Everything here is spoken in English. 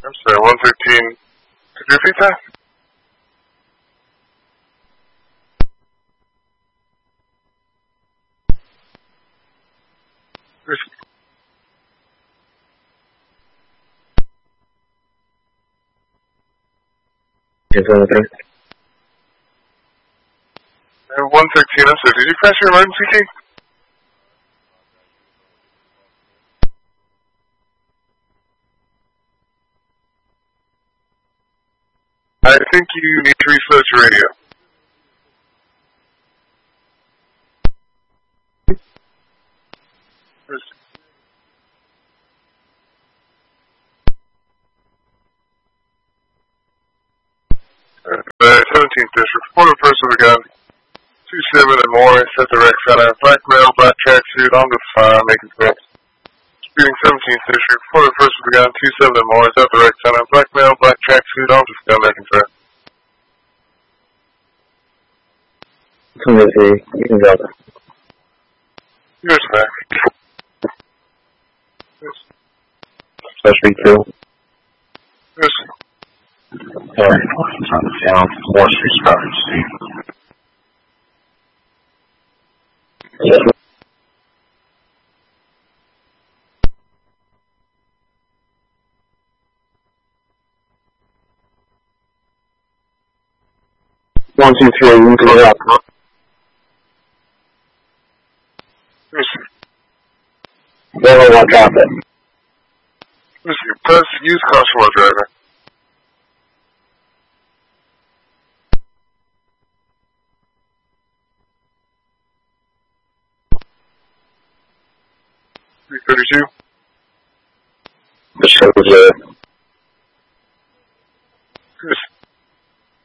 I'm sorry, 113. Could you repeat that? Yes, okay. 113, I'm sorry, did you press your emergency key? I think you need to restart your radio. The 17th District, report a person with a gun, 27 and more, set the wreck center, black male, black tracksuit, on the fire, making threats. Speeding 17th District, report a person with a gun, 27 and more, set the wreck center, black male, black tracksuit, on the fire, making threats. You can drop it. Here's back. Especially two. Yes. Alright, on the sound, more discrepancy. One, two, three, you can go up. Yes. Then we'll drop it. Yes, press use caution while driving. $332. The show was Yes.